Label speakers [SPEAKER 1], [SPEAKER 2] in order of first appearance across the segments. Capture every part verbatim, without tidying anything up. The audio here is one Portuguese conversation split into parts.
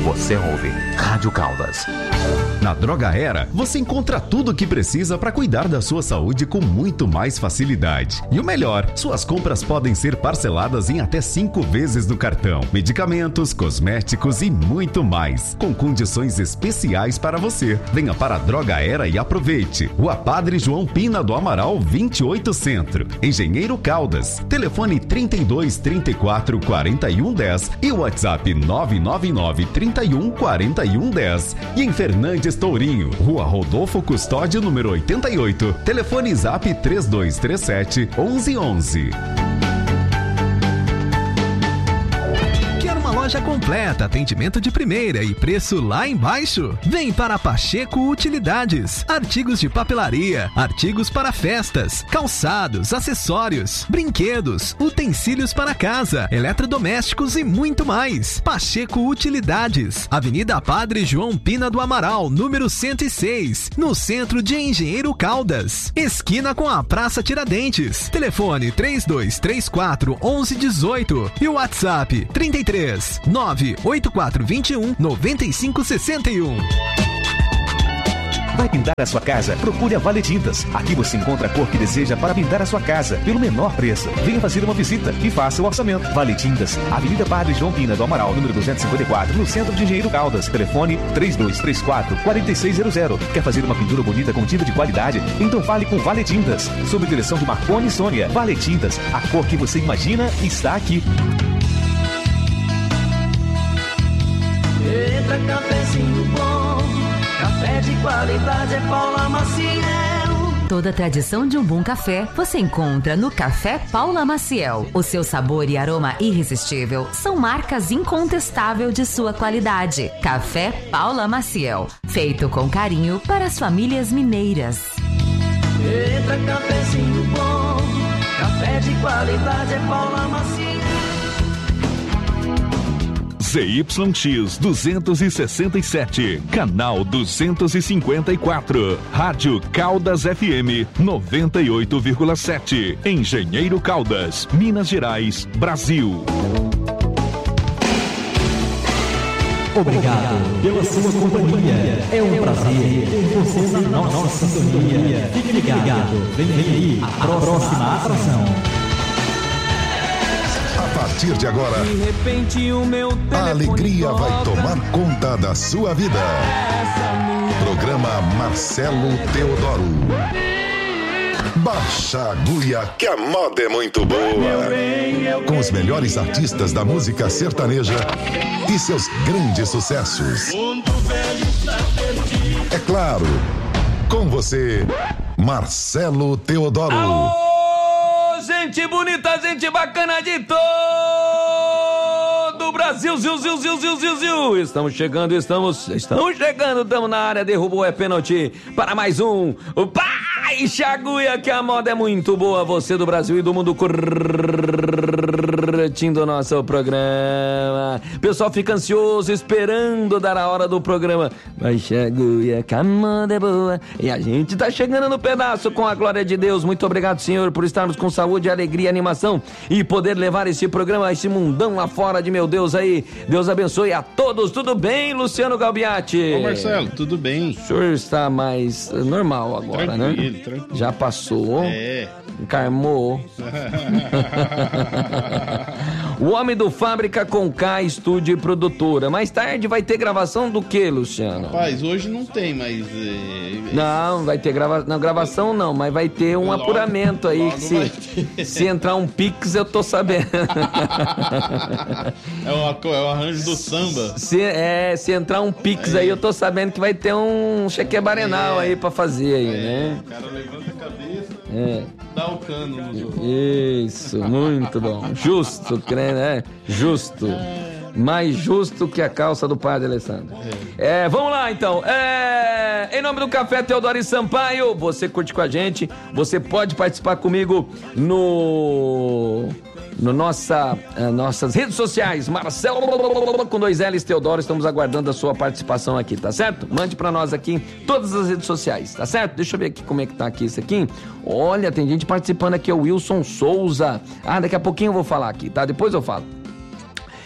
[SPEAKER 1] Você ouve Rádio Caldas.
[SPEAKER 2] Na Drogaera, você encontra tudo o que precisa para cuidar da sua saúde com muito mais facilidade. E o melhor, suas compras podem ser parceladas em até cinco vezes no cartão. Medicamentos, cosméticos e muito mais, com condições especiais para você. Venha para a Drogaera e aproveite. Rua Padre João Pina do Amaral, vinte e oito Centro, Engenheiro Caldas. Telefone trinta e dois, trinta e quatro, quarenta e um, dez e o WhatsApp nove nove nove, trinta e um, quarenta e um, dez. E em Fernandes Tourinho, Rua Rodolfo Custódio, número oitenta e oito. Telefone Zap três dois três sete, onze onze.
[SPEAKER 3] Loja completa, atendimento de primeira e preço lá embaixo? Vem para Pacheco Utilidades. Artigos de papelaria, artigos para festas, calçados, acessórios, brinquedos, utensílios para casa, eletrodomésticos e muito mais. Pacheco Utilidades, Avenida Padre João Pina do Amaral, número cento e seis, no centro de Engenheiro Caldas, esquina com a Praça Tiradentes. Telefone três dois três quatro, onze dezoito e o WhatsApp trinta e três, nove oito quatro dois um, nove cinco seis um.
[SPEAKER 1] Vai pintar a sua casa? Procure a Vale Tintas. Aqui você encontra a cor que deseja para pintar a sua casa, pelo menor preço. Venha fazer uma visita e faça o orçamento. Vale Tintas, Avenida Padre João Pina do Amaral, número duzentos e cinquenta e quatro, no centro de Engenheiro Caldas. Telefone três dois três quatro, quatro seis zero zero. Quer fazer uma pintura bonita com tinta de qualidade? Então fale com Vale Tintas. Sob direção de Marconi e Sônia. Vale Tintas, a cor que você imagina está aqui.
[SPEAKER 4] Eita, cafezinho bom, café de qualidade é Paula Maciel.
[SPEAKER 5] Toda a tradição de um bom café você encontra no Café Paula Maciel. O seu sabor e aroma irresistível são marcas incontestáveis de sua qualidade. Café Paula Maciel, feito com carinho para as famílias mineiras.
[SPEAKER 4] Eita, cafezinho bom, café de qualidade é Paula Maciel.
[SPEAKER 6] Z Y X duzentos e sessenta e sete, canal duzentos e cinquenta e quatro, Rádio Caldas F M noventa e oito vírgula sete, Engenheiro Caldas, Minas Gerais, Brasil.
[SPEAKER 7] Obrigado pela sua companhia. É um prazer ter você na nossa sintonia. Fique ligado, vem aí a próxima atração.
[SPEAKER 8] A partir de agora,
[SPEAKER 4] de repente, o meu
[SPEAKER 8] a alegria toca. Vai tomar conta da sua vida. Programa Marcelo Teodoro. Baixa a agulha que a moda é muito boa. Com os melhores artistas da música sertaneja e seus grandes sucessos. É claro, com você, Marcelo Teodoro.
[SPEAKER 9] Alô, gente bonita, gente bacana de todo o Brasil, ziu, ziu, ziu, ziu, ziu, ziu. Estamos chegando, estamos, estamos chegando, estamos na área, derrubou, é pênalti para mais um, o Pai Chaguia, que a moda é muito boa, você do Brasil e do mundo curtindo o nosso programa. Pessoal fica ansioso, esperando dar a hora do programa. Pai Chaguia, que a moda é boa, e a gente tá chegando no pedaço com a glória de Deus. Muito obrigado, Senhor, por estarmos com saúde, alegria, animação e poder levar esse programa, esse mundão lá fora de meu Deus aí. Deus abençoe a todos. Tudo bem, Luciano Galbiati?
[SPEAKER 10] Ô Marcelo, tudo bem?
[SPEAKER 9] O senhor está mais normal agora,
[SPEAKER 10] tranquilo,
[SPEAKER 9] né?
[SPEAKER 10] Tranquilo.
[SPEAKER 9] Já passou.
[SPEAKER 10] É.
[SPEAKER 9] Encarmou. O Homem do Fábrica com K, estúdio e produtora. Mais tarde vai ter gravação do que, Luciano?
[SPEAKER 10] Rapaz, hoje não tem, mas... É...
[SPEAKER 9] Não, vai ter grava... não, gravação não, mas vai ter um logo, apuramento aí. Que se, se entrar um Pix, eu tô sabendo.
[SPEAKER 10] É o, é o arranjo do samba.
[SPEAKER 9] Se, é, se entrar um Pix é. aí, eu tô sabendo que vai ter um cheque barenal é. aí pra fazer aí, é. né?
[SPEAKER 10] O cara levanta a cabeça,
[SPEAKER 9] é.
[SPEAKER 10] dá o cano nos outros.
[SPEAKER 9] Isso, muito bom. Justo, né? Justo. Mais justo que a calça do padre Alessandro. É. É, vamos lá então. É, em nome do Café Teodoro e Sampaio, você curte com a gente, você pode participar comigo no... no nossa, uh, nossas redes sociais, Marcelo com dois L's Teodoro, estamos aguardando a sua participação aqui, tá certo? Mande pra nós aqui em todas as redes sociais, tá certo? Deixa eu ver aqui como é que tá aqui isso aqui. Olha, tem gente participando aqui, é o Wilson Souza. Ah, daqui a pouquinho eu vou falar aqui, tá? Depois eu falo.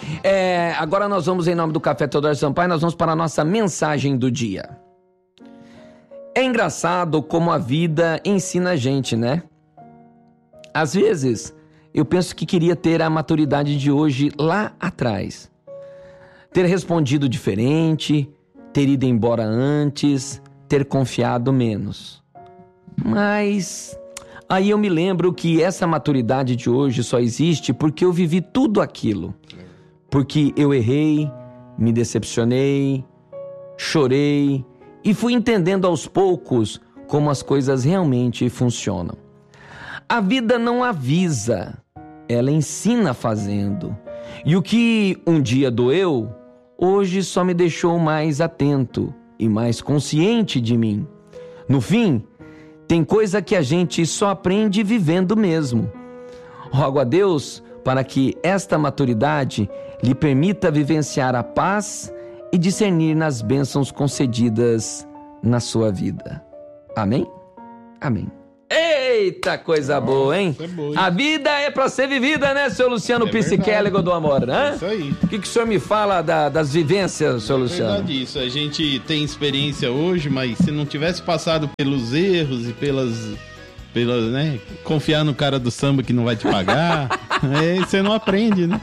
[SPEAKER 9] É, agora nós vamos, em nome do Café Teodoro Sampaio, nós vamos para a nossa mensagem do dia. É engraçado como a vida ensina a gente, né? Às vezes, eu penso que queria ter a maturidade de hoje lá atrás. Ter respondido diferente, ter ido embora antes, ter confiado menos. Mas aí eu me lembro que essa maturidade de hoje só existe porque eu vivi tudo aquilo. Porque eu errei, me decepcionei, chorei e fui entendendo aos poucos como as coisas realmente funcionam. A vida não avisa, ela ensina fazendo. E o que um dia doeu, hoje só me deixou mais atento e mais consciente de mim. No fim, tem coisa que a gente só aprende vivendo mesmo. Rogo a Deus para que esta maturidade lhe permita vivenciar a paz e discernir nas bênçãos concedidas na sua vida. Amém? Amém. Eita, coisa boa, hein? É boa, hein? A vida é pra ser vivida, né, seu Luciano é Psicélico do Amor, né?
[SPEAKER 10] É isso aí.
[SPEAKER 9] O que, que o senhor me fala da, das vivências, seu
[SPEAKER 10] é
[SPEAKER 9] Luciano?
[SPEAKER 10] É verdade isso. A gente tem experiência hoje, mas se não tivesse passado pelos erros e pelas... pelas, né? Confiar no cara do samba que não vai te pagar, aí você não aprende, né?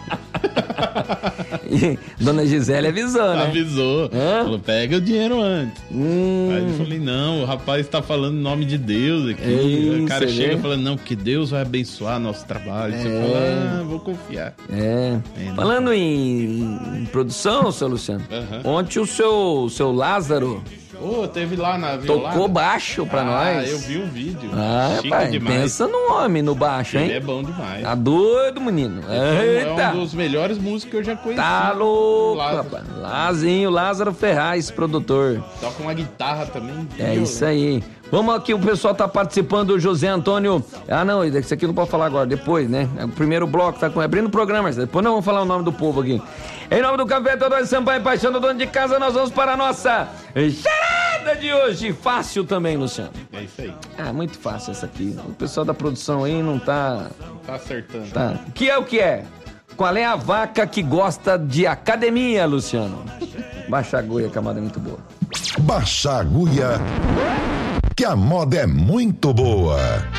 [SPEAKER 9] E Dona Gisele avisou, né?
[SPEAKER 10] Avisou.
[SPEAKER 9] Hã?
[SPEAKER 10] Falou, pega o dinheiro antes.
[SPEAKER 9] Hum.
[SPEAKER 10] Aí eu falei, não, o rapaz tá falando em nome de Deus aqui.
[SPEAKER 9] Ei,
[SPEAKER 10] o cara chega
[SPEAKER 9] vê?
[SPEAKER 10] falando, não, porque Deus vai abençoar nosso trabalho.
[SPEAKER 9] É.
[SPEAKER 10] Você fala, ah, vou confiar.
[SPEAKER 9] É.
[SPEAKER 10] É,
[SPEAKER 9] Falando em, em produção, seu Luciano,
[SPEAKER 10] Uhum.
[SPEAKER 9] ontem o seu, o seu Lázaro
[SPEAKER 10] Ô, oh, teve lá na violada.
[SPEAKER 9] tocou baixo pra
[SPEAKER 10] ah,
[SPEAKER 9] nós.
[SPEAKER 10] eu vi um vídeo.
[SPEAKER 9] Ah,
[SPEAKER 10] Chique
[SPEAKER 9] pai,
[SPEAKER 10] demais.
[SPEAKER 9] pensa no homem no baixo, hein?
[SPEAKER 10] Ele é bom demais.
[SPEAKER 9] Tá doido, menino. Eita.
[SPEAKER 10] É um dos melhores músicos que eu já conheci.
[SPEAKER 9] Tá louco,
[SPEAKER 10] Lázaro.
[SPEAKER 9] rapaz. Lazinho, Lázaro Ferraz, produtor.
[SPEAKER 10] Toca uma guitarra também.
[SPEAKER 9] É isso aí. Vamos aqui, o pessoal tá participando, o José Antônio. Ah, não, isso aqui não pode falar agora, depois, né? O primeiro bloco tá com... abrindo o programa, mas depois não vamos falar o nome do povo aqui. Em nome do Café Teodoro Sampaio, paixão do dono de casa, nós vamos para a nossa charada de hoje. Fácil também, Luciano.
[SPEAKER 10] É isso aí.
[SPEAKER 9] Ah, muito fácil essa aqui. O pessoal da produção aí não tá...
[SPEAKER 10] Tá acertando.
[SPEAKER 9] Tá. O que é o que é? Qual é a vaca que gosta de academia, Luciano? Baixa agulha, camada muito boa.
[SPEAKER 8] Baixa agulha, que a moda é muito boa.